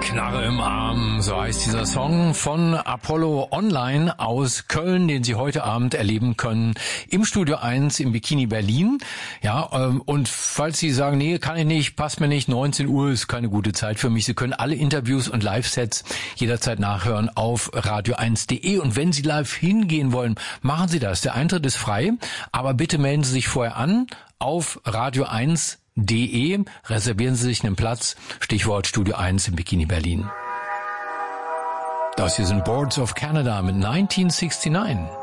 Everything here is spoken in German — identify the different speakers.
Speaker 1: Knarre im Arm, so heißt dieser Song von Apollo Online aus Köln, den Sie heute Abend erleben können im Studio 1 im Bikini Berlin. Ja, und falls Sie sagen, nee, kann ich nicht, passt mir nicht, 19 Uhr ist keine gute Zeit für mich, Sie können alle Interviews und Live-Sets jederzeit nachhören auf radio1.de. Und wenn Sie live hingehen wollen, machen Sie das. Der Eintritt ist frei, aber bitte melden Sie sich vorher an auf radio1.de. Reservieren Sie sich einen Platz, Stichwort Studio 1 im Bikini Berlin. Das hier sind Boards of Canada mit 1969.